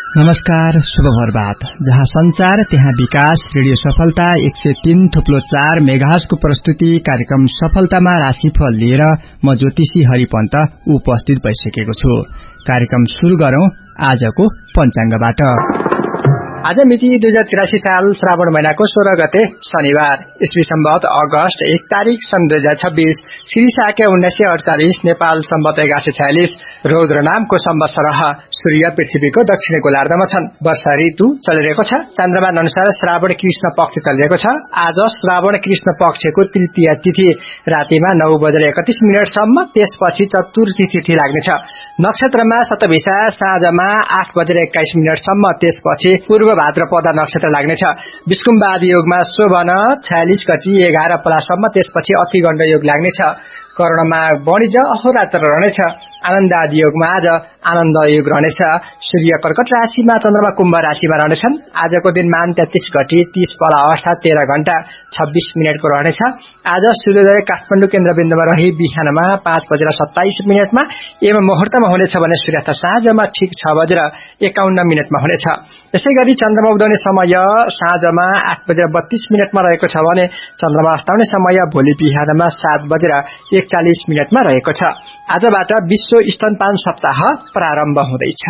नमस्कार, शुभ भरबात। जहाँ संचार त्यहाँ विकास। रेडियो सफलता 103.4 मेगाहर्जको प्रस्तुति कार्यक्रम सफलतामा राशिफल लिएर म ज्योतिषी हरिपन्त उपस्थित भइसकेको छु। कार्यक्रम शुरू गरौं आजको पञ्चाङ्गबाट। आज मिति 2083 साल श्रावण महिनाको 16 गते शनिबार, ईस्वी सम्वत अगस्त 1 तारिक सन् 2026, श्री शाक्य 1948, नेपाल सम्वत 1146, रौद्र नामको संवत्सरः। सूर्य पृथ्वीको दक्षिणी गोलार्धमा छन्। वर्षा ऋतु चलिरहेको छ। चन्द्रमा अनुसार श्रावण कृष्ण पक्ष चलिरहेको छ। आज श्रावण कृष्ण पक्षको तृतीय तिथि रातिमा 9:31 सम्म, त्यसपछि चतुर्थी तिथि लाग्नेछ। नक्षत्रमा शतभिषा साँझमा 8:21 सम्म, त्यसपछि पूर्व भाद्रपदा नक्षत्र लाग्नेछ। विष्कुम्भ आदि योगमा शोभन 46 गति 11 पलासम्म, त्यसपछि अतिगण्ड योग लाग्नेछ। कर्णमा वाणिज्य अहोरात्र रहनेछ। आनन्द आदि योगमा आज आनन्द योग रहनेछ। सूर्य कर्कट राशिमा, चन्द्रमा कुम्भ राशिमा रहनेछन्। आजको दिन मान 33 गति 30 पला अर्थात 13 घण्टा 26 मिनटको रहनेछ। आज सूर्योदय काठमाडौँ केन्द्रबिन्दुमा रही बिहानमा 5:27 एवं मुहूर्तमा हुनेछ भने सूर्यास्त साँझमा ठिक 6:51 हुनेछ। यसै गरी चन्द्रमा उदाउने समय साँझमा 8:32 रहेको छ भने चन्द्रमा अस्ताउने समय भोलि बिहानमा 7:41 रहेको छ। आजबाट विश्व स्तनपान सप्ताह प्रारम्भ हुँदैछ।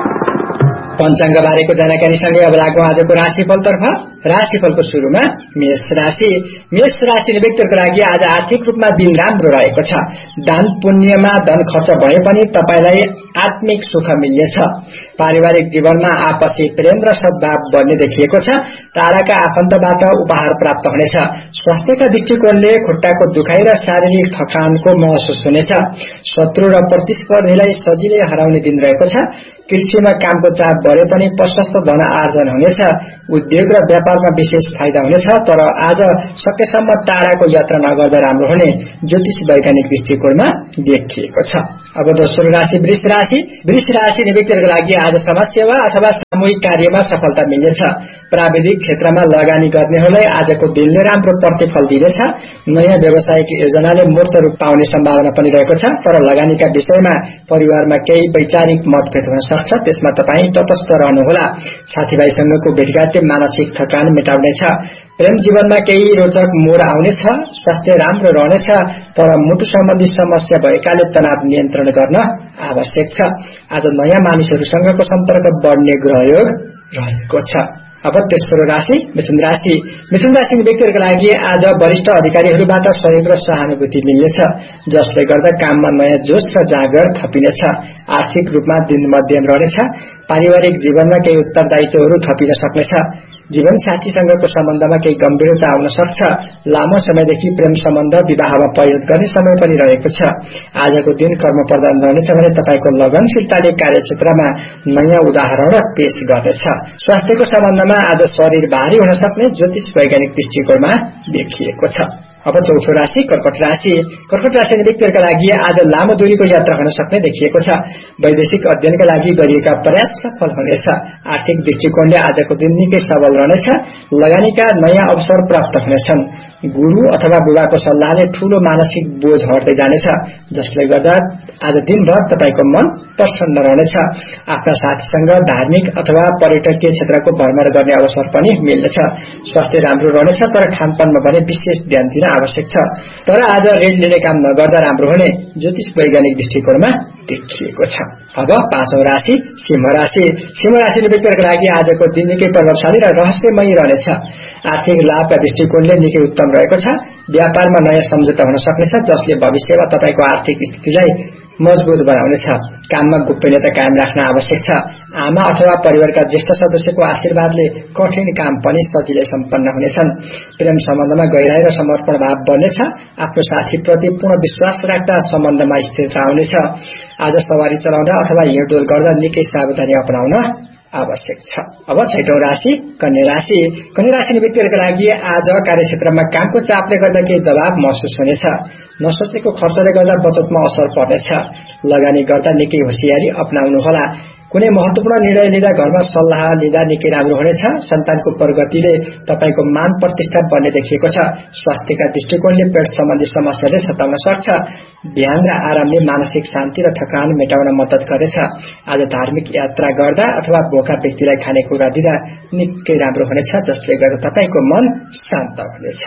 पञ्चाङ्ग बारेको जानकारीसँगै अब लागौं आजको राशिफलतर्फ। राशिफलको सुरुमा मेष राशि। मेष राशि व्यक्तिहरूको लागि आज आर्थिक रूपमा दिन राम्रो रहेको छ। दान पुण्यमा धन खर्च भए पनि तपाईलाई आत्मिक सुख मिल्नेछ। पारिवारिक जीवनमा आपसी प्रेम र सद्भाव बढ्ने देखिएको छ। टाढाका आफन्तबाट उपहार प्राप्त हुनेछ। स्वास्थ्यका दृष्टिकोणले खुट्टाको दुखाइ र शारीरिक थकानको महसुस हुनेछ। शत्रु र प्रतिस्पर्धीलाई सजिलै हराउने दिन रहेको छ। कृषिमा कामको चाप बढे पनि प्रशस्त धन आर्जन हुनेछ। उद्योग र व्यापारमा विशेष फाइदा हुनेछ, तर आज सकेसम्म टाढाको यात्रा नगर्दा राम्रो हुने ज्योतिष वैज्ञानिक दृष्टिकोणमा देखिएको छ। अब दोस्रो राशि वृष राशि। वृष राशि व्यक्तिहरूको लागि आज समाजसेवा अथवा सामूहिक कार्यमा सफलता मिल्नेछ। प्राविधिक क्षेत्रमा लगानी गर्नेहरूलाई आजको दिनले राम्रो प्रतिफल दिनेछ। नयाँ व्यावसायिक योजनाले मूर्त रूप पाउने सम्भावना पनि रहेको छ, तर लगानीका विषयमा परिवारमा केही वैचारिक मतभेद हुन सक्छ, त्यसमा तपाईँ तटस्थ रहनुहोला। साथीभाइसँगको भेटघाटले मानसिक थकान मेटाउनेछ। प्रेम जीवनमा केही रोचक मोड आउनेछ। स्वास्थ्य राम्रो रहनेछ, तर मुटु सम्बन्धी समस्या भएकाले तनाव नियन्त्रण गर्न आवश्यक छ। आज नयाँ मानिसहरूसँगको सम्पर्क बढ्ने ग्रहयोग रहेको छ। अब तेस्रो राशि मिथुन राशि। मिथुन राशि व्यक्तिहरूको लागि आज वरिष्ठ अधिकारीहरूबाट सहयोग र सहानुभूति मिल्नेछ, जसले गर्दा काममा नयाँ जोश र जाँगर थपिनेछ। आर्थिक रूपमा दिन मध्यम रहनेछ। पारिवारिक जीवनमा केही उत्तरदायित्वहरू थपिन सक्नेछ। जीवन साथीसँगको सम्बन्धमा केही गम्भीरता आउन सक्छ। लामो समयदेखि प्रेम सम्बन्ध विवाहमा परिणत गर्ने समय पनि रहेको छ। आजको दिन कर्मप्रधान रहनेछ भने तपाईको लगनशीलताले कार्यक्षेत्रमा नयाँ उदाहरण पेश गर्नेछ। स्वास्थ्यको सम्बन्धमा आज शरीर भारी हुन सक्ने ज्योतिष वैज्ञानिक दृष्टिकोणमा देखिएको छ। अब चौथो राशि कर्कट राशि। कर्कट राशि व्यक्तिहरूका लागि आज लामो दूरीको यात्रा हुन सक्ने देखिएको छ। वैदेशिक अध्ययनका लागि गरिएका प्रयास सफल हुनेछ। आर्थिक दृष्टिकोणले आजको दिन निकै सबल रहनेछ। लगानीका नयाँ अवसर प्राप्त हुनेछन्। गुरु अथवा बुबाको सल्लाहले ठूलो मानसिक बोझ हट्दै जानेछ, जसले गर्दा आज दिनभर तपाईको मन प्रसन्न रहनेछ। आफ्ना साथीसँग धार्मिक अथवा पर्यटकीय क्षेत्रको भ्रमण गर्ने अवसर पनि मिल्नेछ। स्वास्थ्य राम्रो रहनेछ, तर खानपानमा भने विशेष ध्यान दिन आवश्यक छ। तर आज ऋण लिने काम नगर्दा राम्रो हुने ज्योतिष वैज्ञानिक दृष्टिकोणमा देखिएको छ। अब पाँचौं राशि सिंह राशि। सिंह राशि व्यक्तिहरूको लागि आजको दिन निकै प्रभावशाली र रहस्यमयी रहनेछ। आर्थिक लाभका दृष्टिकोणले निकै उत्तम रहेको छ। व्यापारमा नयाँ सम्झौता हुन सक्नेछ, जसले भविष्यमा तपाईको आर्थिक स्थितिलाई मजबुत बनाउनेछ। काममा गोपनीयता कायम राख्न आवश्यक छ। आमा अथवा परिवारका ज्येष्ठ सदस्यको आशीर्वादले कठिन काम पनि सजिलै सम्पन्न हुनेछन्। प्रेम सम्बन्धमा गहिराई र समर्पण भाव बढ्नेछ। आफ्नो साथीप्रति पूर्ण विश्वास राख्दा सम्बन्धमा स्थिरता आउनेछ। आज सवारी चलाउँदा अथवा हिँडडुल गर्दा निकै सावधानी अपनाउन आवश्यक छ। अब छैटौं राशि कन्या राशि। कन्या राशि व्यक्तिहरूको लागि आज कार्यक्षेत्रमा कामको चापले गर्दा केही दबाव महसुस हुनेछ। नसोचेको खर्चले गर्दा बचतमा असर पर्नेछ। लगानी गर्दा निकै होशियारी अपनाउनुहोला। कुनै महत्वपूर्ण निर्णय लिँदा घरमा सल्लाह लिँदा निकै राम्रो हुनेछ। सन्तानको प्रगतिले तपाईको मान प्रतिष्ठा बढ्ने देखिएको छ। स्वास्थ्यका दृष्टिकोणले पेट सम्बन्धी समस्याले सताउन सक्छ। ध्यान र आरामले मानसिक शान्ति र थकान मेटाउन मद्दत गर्दछ। आज धार्मिक यात्रा गर्दा अथवा भोका व्यक्तिलाई खानेकुरा दिँदा निकै राम्रो हुनेछ, जसले गर्दा तपाईको मन शान्त हुनेछ।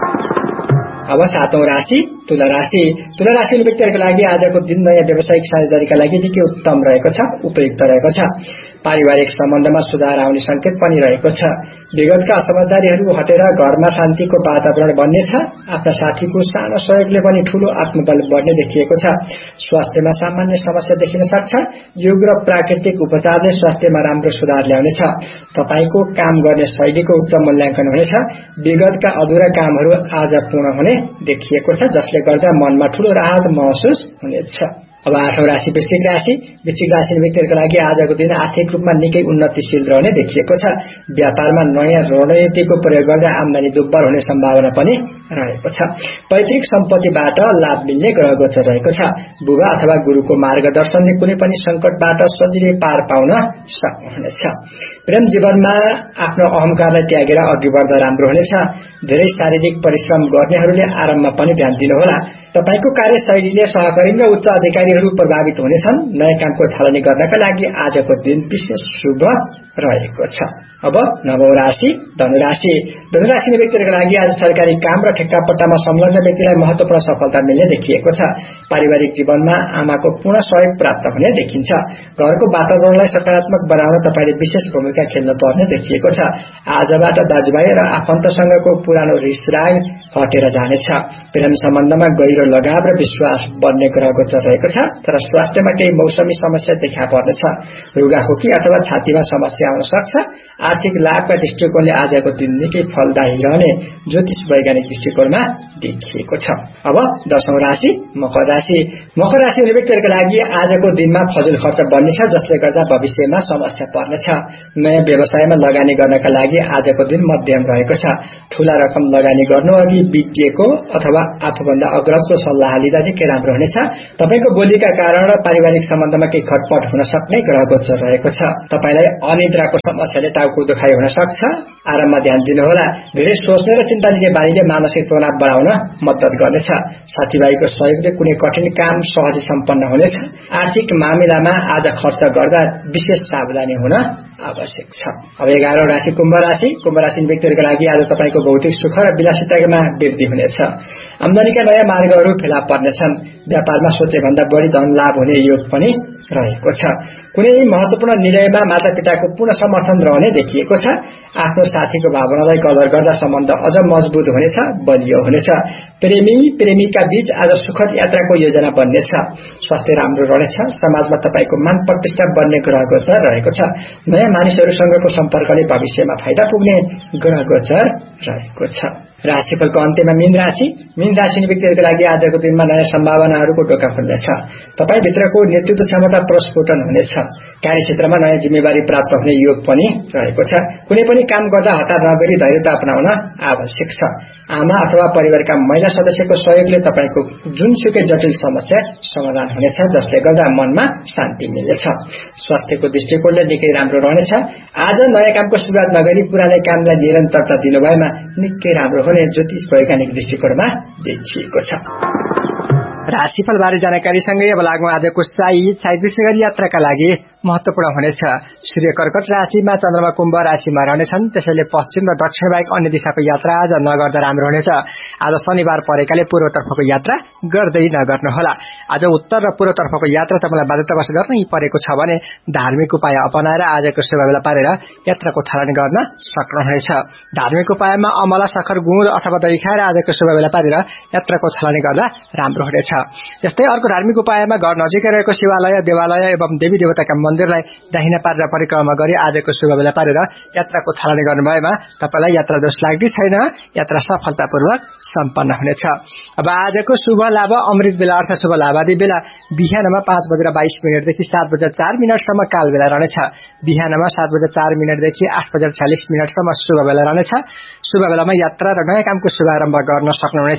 अब 7औं राशि तुला राशि। तुला राशिको व्यक्तिहरुको लागि आजको दिन नयाँ व्यावसायिक साझेदारीका लागि निकै उत्तम रहेको छ, उपयुक्त रहेको छ। पारिवारिक सम्बन्धमा सुधार आउने संकेत पनि रहेको छ। विगतका असमझदारीहरू हटेर घरमा शान्तिको वातावरण बन्नेछ। आफ्ना साथीको सानो सहयोगले पनि ठूलो आत्मबल बढ्ने देखिएको छ। स्वास्थ्यमा सामान्य समस्या देखिन सक्छ। योग र प्राकृतिक उपचारले स्वास्थ्यमा राम्रो सुधार ल्याउनेछ। तपाईको काम गर्ने शैलीको उच्च मूल्याङ्कन हुनेछ। विगतका अधुरा कामहरू आज पूर्ण हुने देखिएको छ, जसले गर्दा मनमा ठूलो राहत महसुस हुनेछ। अब 8औं राशि वृश्चिक राशि। वृश्चिक राशि व्यक्तिहरुको लागि आजको दिन आर्थिक रूपमा निकै उन्नतिशील रहने देखिएको छ। व्यापारमा नयाँ रणनीतिको प्रयोग गर्दा आम्दानी दुब्बर हुने सम्भावना पनि रहेको छ। पैतृक सम्पत्तिबाट लाभ मिल्ने ग्रह गोचर रहेको छ। बुबा अथवा गुरुको मार्गदर्शनले कुनै पनि संकटबाट सजिलै पार पाउन सक्नुहुनेछ। प्रेम जीवनमा आफ्नो अहंकारलाई त्यागेर अघि बढ्दा राम्रो हुनेछ। धेरै शारीरिक परिश्रम गर्नेहरूले आराममा पनि ध्यान दिनुहोला। तपाईको कार्यशैलीले सहकर्मी र उच्च अधिकारीहरू प्रभावित हुनेछन्। नयाँ कामको थालनी गर्नका लागि आजको दिन विशेष शुभ रहेको छ। अब 9औं राशि धनुराशि। धनुराशिका व्यक्तिहरुको लागि आज सरकारी काम र ठेक्कापट्टामा संलग्न व्यक्तिलाई महत्वपूर्ण सफलता मिल्ने देखिएको छ। पारिवारिक जीवनमा आमाको पूर्ण सहयोग प्राप्त हुने देखिन्छ। घरको वातावरणलाई सकारात्मक बनाउन तपाईले विशेष भूमिका खेल्न पर्ने देखिएको छ। आजबाट दाजुभाइ र आफन्तसँगको पुरानो रिसराग हटेर जानेछ। प्रेम सम्बन्धमा गहिरो लगाव र विश्वास बढ्ने ग्रह गोचर रहेको छ। तर स्वास्थ्यमा केही मौसमी समस्या देखा पर्नेछ। रुगाखोकी अथवा छातीमा समस्या आउन सक्छ। आर्थिक लाभका दृष्टिकोणले आजको दिन निकै फलदायी रहने ज्योतिष वैज्ञानिक दृष्टिकोणमा देखिएको छ। अब 10औं राशि मकर राशि। मकर राशि हुने व्यक्तिहरुको लागि आजको दिनमा फजुल खर्च बढ्नेछ, जसले गर्दा भविष्यमा समस्या पर्नेछ। नयाँ व्यवसायमा लगानी गर्नका लागि आजको दिन मध्यम रहेको छ। ठूला रकम लगानी गर्नु अघि विज्ञको अथवा आफूभन्दा अग्रजको सल्लाह लिँदा निकै राम्रो हुनेछ। तपाईको बोलीका कारण पारिवारिक सम्बन्धमा केही खटपट हुन सक्ने ग्रह गोचर रहेको छ। तपाईलाई अनिद्राको समस्याले टाउको दुखाइ हुन सक्छ। आराममा ध्यान दिनुहोला। धेरै सोच्ने र चिन्ता लिने बानीले मानसिक तनाव बढाउन मद्दत गर्नेछ। साथीभाइको सहयोगले कुनै कठिन काम सहजै सम्पन्न हुनेछ। आर्थिक मामिलामा आज खर्च गर्दा विशेष सावधानी हुन आवश्यक छ। अब 11औं राशि कुम्भ राशि। कुम्भ राशि व्यक्तिहरुको लागि आज तपाईको भौतिक सुख र विलासितामा वृद्धि हुनेछ। आम्दानीका नयाँ मार्गहरू फेला पर्नेछन्। व्यापारमा सोचे भन्दा बढी धन लाभ हुने योग पनि रहेको छ। कुनै महत्वपूर्ण निर्णयमा मातापिताको पूर्ण समर्थन रहने देखिएको छ। आफ्नो साथीको भावनालाई कदर गर्दा सम्बन्ध अझ मजबुत हुनेछ, बलियो हुनेछ। प्रेमीका बीच आज सुखद यात्राको योजना बन्नेछ। स्वास्थ्य राम्रो रहनेछ। समाजमा तपाईको मान प्रतिष्ठा बन्ने ग्रह गोचर रहेको छ। नयाँ मानिसहरूसँगको सम्पर्कले भविष्यमा फाइदा पुग्ने ग्रह गोचर रहेको छ। राशिफलको अन्त्यमा मीन राशि। मीन राशि व्यक्तिहरुको लागि आजको दिनमा नयाँ सम्भावनाहरूको ढोका खुल्नेछ। तपाईभित्रको नेतृत्व क्षमता प्रस्फुटन हुनेछ। कार्यक्षेत्रमा नयाँ जिम्मेवारी प्राप्त हुने योग पनि रहेको छ। कुनै पनि काम गर्दा हतार नगरी धैर्यता अपनाउन आवश्यक छ। आमा अथवा परिवारका महिला सदस्यको सहयोगले तपाईको जुनसुकै जटिल समस्या समाधान हुनेछ, जसले गर्दा मनमा शान्ति मिल्नेछ। स्वास्थ्यको दृष्टिकोणले निकै राम्रो रहनेछ। आज नयाँ कामको सुरुवात नगरी पुरानै कामलाई निरन्तरता दिनुभएमा निकै राम्रो हुने ज्योतिष वैज्ञानिक दृष्टिकोणमा देखिएको छ। राशिफल बारे जानकारीसँगै अब लागौं आजको साइज विशेष गरी यात्राका लागि महत्वपूर्ण हुनेछ। सूर्य कर्कट राशिमा, चन्द्रमा कुम्भ राशिमा रहनेछन्। त्यसैले पश्चिम र दक्षिण बाहेक अन्य दिशाको यात्रा आज नगर्दा राम्रो हुनेछ। आज शनिबार परेकाले पूर्वतर्फको यात्रा गर्दै नगर्नुहोला। आज उत्तर र पूर्वतर्फको यात्रा तपाईलाई बाध्यतावश गर्न परेको छ भने धार्मिक उपाय अपनाएर आजको शुभ बेला पारेर यात्राको थालनी गर्न सक्नुहुनेछ। धार्मिक उपायमा अमला, सखर, गुँड अथवा दही खाएर आजको शुभ बेला पारेर यात्राको थालनी गर्दा राम्रो हुनेछ। यस्तै अर्को धार्मिक उपायमा घर नजिकै रहेको शिवालय, देवालय एवं देवी देवताका मन्दिरलाई दाहिना पारेर परिक्रमा गरी आजको शुभ बेला पारेर यात्राको थालनी गर्नुभएमा तपाईलाई यात्रा दोष लाग्दै छैन। यात्रा सफलतापूर्वक सम्पन्न हुनेछ। अब आजको शुभ लाभ अमृत बेला अर्थ शुभ लाभादी बेला बिहानमा 5:22 देखि 7:04 सम्म काल बेला रहनेछ। बिहानमा 7:04 देखि 8:46 सम्म शुभ बेला रहनेछ। शुभ बेलामा यात्रा र नयाँ कामको शुभारम्भ गर्न सक्नुहुनेछ।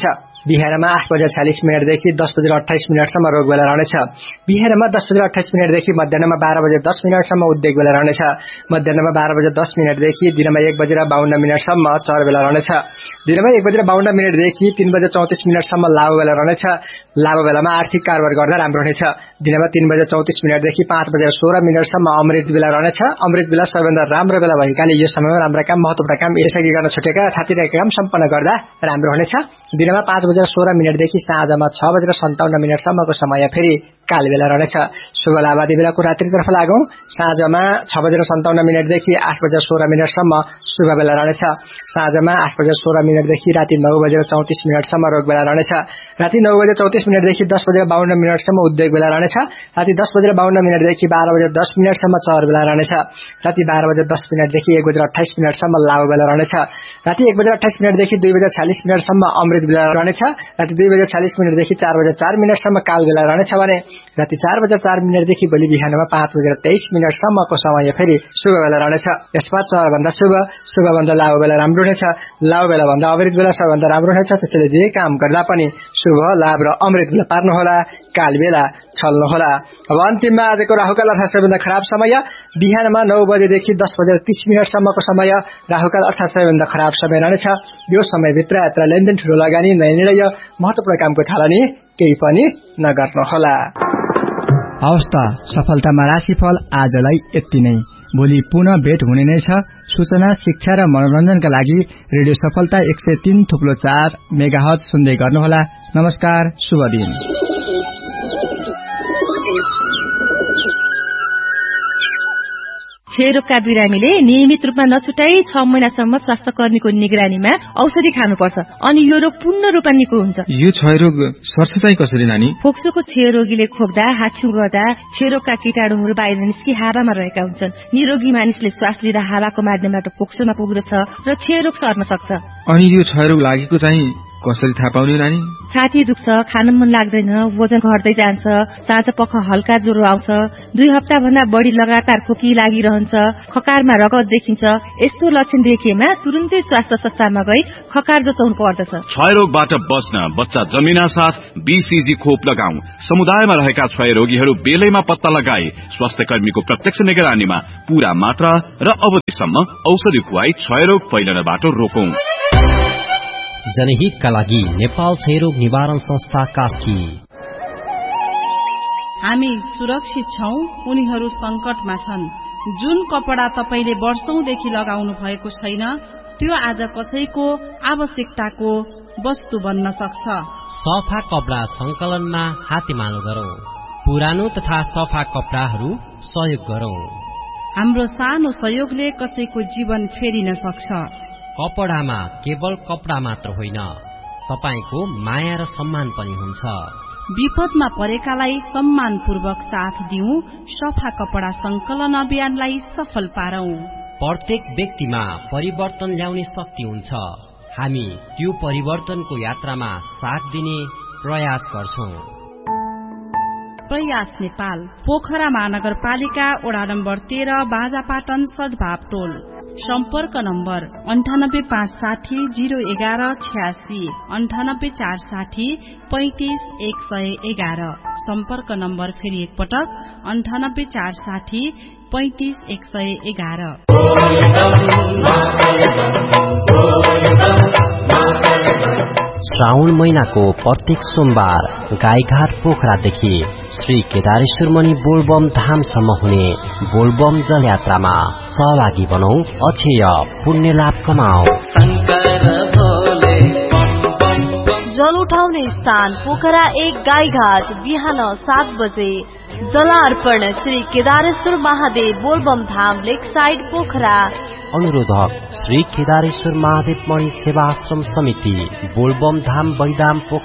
बिहानमा 8:40 देखि 10:28 रोग बेला रहनेछ। बिहानमा 10:28 देखि मध्याह्नमा 12:10 उद्योग बेला रहनेछ। मध्याह्नमा 12:10 देखि दिनमा 1:52 चर बेला रहनेछ। दिनमा 1:52 देखि 3:34 लाभ बेला रहनेछ। लाभ बेलामा आर्थिक कारोबार गर्दा राम्रो हुनेछ। दिनमा 3:34 देखि 5:16 अमृत बेला रहनेछ। अमृत बेला सबैभन्दा राम्रो बेला भएकाले यो समयमा राम्रा काम, महत्त्वपूर्ण काम, यसअघि गर्न छुटेका थाती रहेका काम सम्पन्न गर्दा राम्रो हुनेछ। दिनमा 5:16 देखि साँझमा 6:57 समय फेरि काल बेला रहनेछ। शुभ लाभादी बेलाको रात्रितर्फ लागौं। साँझमा 6:57 देखि 8:16 शुभ बेला रहनेछ। साँझमा 8:16 देखि राति 9:34 रोग बेला रहनेछ। राति 9:34 देखि 10:52 उद्योग बेला रहनेछ। राति 10:52 देखि 12:10 चर बेला रहनेछ। राति 12:10 देखि 1:28 लाभ बेला रहनेछ। राति 1:28 देखि 2:40 अमृत बेला रहनेछ। राति 2:40 देखि 4:04 काल बेला रहनेछ भने राति 4:04 देखि भोलि बिहानमा 5:23 समय फेरि शुभ बेला रहनेछ। यसमा चरभन्दा शुभभन्दा लाभ बेला राम्रो हुनेछ। लाभ बेला भन्दा अमृत बेला सबभन्दा राम्रो हुनेछ। त्यसैले जे काम गर्दा पनि शुभ, लाभ र अमृत बेला पार्नुहोला, काल बेला छल्नुहोला। अब अन्तिममा आजको राहुकाल अर्थात् सबैभन्दा खराब समय बिहानमा 9 देखि 10:30 समय राहुकाल अर्थात् सबैभन्दा खराब समय रहनेछ। यो समयभित्र यात्रा, लेनदेन, ठूलो लगानी, नयाँ निर्णय, महत्त्वपूर्ण कामको थालनी केही पनि नगर्नुहोला। हवस् त, सफलतामा राशिफल आजलाई यति नै। भोलि पुनः भेट हुने नै छ। सूचना, शिक्षा र मनोरञ्जनका लागि रेडियो सफलता 103.4 मेगाहर्ज सुन्दै गर्नुहोला। नमस्कार, शुभ दिन। क्षयरोगका बिरामीले नियमित रूपमा नछुटाई 6 महिनासम्म स्वास्थ्य कर्मीको निगरानीमा औषधि खानुपर्छ अनि यो रोग पूर्ण रूपमा निको हुन्छ। यो क्षयरोग सर्छ चाहिँ कसरी नानी? फोक्सोको क्षयरोगीले खोक्दा, हाछ्यु गर्दा क्षयरोगका कीटाणुहरू बाहिर निस्कि हावामा रहेका हुन्छन्। निरोगी मानिसले श्वास लिँदा हावाको माध्यमबाट फोक्सोमा पुग्दछ र क्षयरोग सर्न सक्छ। अनि यो क्षयरोग लागेको चाहिँ कसरी थाहा पाउने नानी? छाती दुख्छ, खान मन लाग्दैन, वजन घट्दै जान्छ, साँझ पख हल्का ज्वरो आउँछ, 2 हप्ता भन्दा बढी लगातार खोकी लागिरहन्छ, खकारमा रगत देखिन्छ। यस्तो लक्षण देखिएमा तुरुन्तै स्वास्थ्य संस्थामा गई खकार जचाउनु पर्दछ। क्षयरोगबाट बच्न बच्चा जन्मिना साथ बीसीजी खोप लगाऊ। समुदायमा रहेका क्षयरोगीहरू बेलैमा पत्ता लगाए स्वास्थ्य कर्मीको प्रत्यक्ष निगरानीमा पूरा मात्रा र अवधिसम्म औषधि खुवाई क्षयरोग फैलनबाट रोकौं। जनहितका लागि नेपाल क्षयरोग निवारण संस्था कास्की। हामी सुरक्षित छौं, उनीहरू संकटमा छन्। जुन कपडा तपाईले वर्षौंदेखि लगाउनु भएको छैन त्यो आज कसैको आवश्यकताको वस्तु बन्न सक्छ। सफा कपडा संकलनमा हातेमालो गरौं। पुरानो तथा सफा कपडाहरू सहयोग गरौं। हाम्रो सानो सहयोगले कसैको जीवन फेरिन सक्छ। कपडामा केवल कपडा मात्र होइन, तपाईको माया र सम्मान पनि हुन्छ। विपदमा परेकालाई सम्मानपूर्वक साथ दिउँ। सफा कपडा संकलन अभियानलाई सफल पारौं। प्रत्येक व्यक्तिमा परिवर्तन ल्याउने शक्ति हुन्छ। हामी त्यो परिवर्तनको यात्रामा साथ दिने प्रयास गर्छौं। प्रयास नेपाल, पोखरा महानगरपालिका, वडा नम्बर 13, बाजापाटन, सद्भाव टोल। सम्पर्क नम्बर 9856001186, 9846035111। सम्पर्क नम्बर फेरि एकपटक 9846035111। श्रावण महिनाको प्रत्येक सोमबार गाईघाट पोखरादेखि श्री केदारेश्वर मणि बोलबम धामसम्म हुने बोलबम जल यात्रामा सहभागी बनौं, अक्षय पुण्य लाभ कमाऊ। जल उठाउने स्थान पोखरा 1 गाईघाट, बिहान 7 बजे। जलार्पण श्री केदारेश्वर महादेव बोलबम धाम लेक साइड पोखरा। अनुरोधक श्री केदारेश्वर महादेव मणि सेवा आश्रम समिति, बोलबम धाम बलिदाम पोखरा।